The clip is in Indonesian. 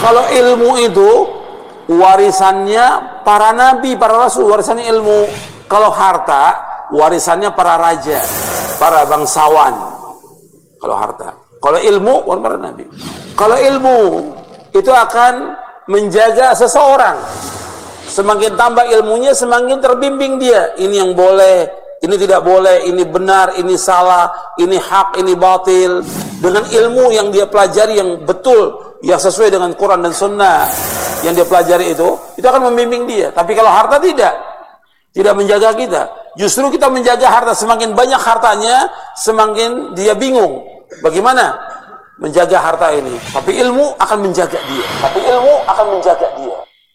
Kalau ilmu itu warisannya para nabi, para rasul, warisannya ilmu. Kalau harta, warisannya para raja, para bangsawan. Kalau harta. Kalau ilmu, para nabi. Kalau ilmu itu akan menjaga seseorang. Semakin tambah ilmunya, semakin terbimbing dia. Ini yang boleh, ini tidak boleh, ini benar, ini salah, ini hak, ini batil. Dengan ilmu yang dia pelajari yang betul, yang sesuai dengan Quran dan Sunnah yang dia pelajari itu akan membimbing dia. Tapi kalau harta tidak menjaga kita. Justru kita menjaga harta, semakin banyak hartanya, semakin dia bingung. Bagaimana menjaga harta ini? Tapi ilmu akan menjaga dia.